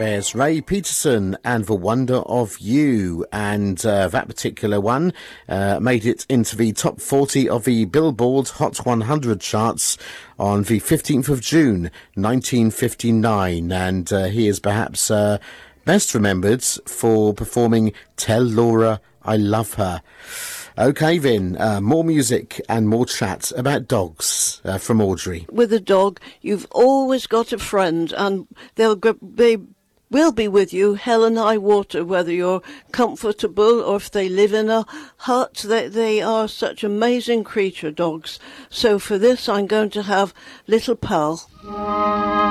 There's Ray Peterson and The Wonder of You, and that particular one made it into the top 40 of the Billboard Hot 100 charts on the 15th of June 1959, and he is perhaps best remembered for performing Tell Laura I Love Her. OK then, more music and more chat about dogs from Audrey. With a dog, you've always got a friend, and they will be with you hell and high water, whether you're comfortable or if they live in a hut. They are such amazing creature, dogs. So for this, I'm going to have Little Pal.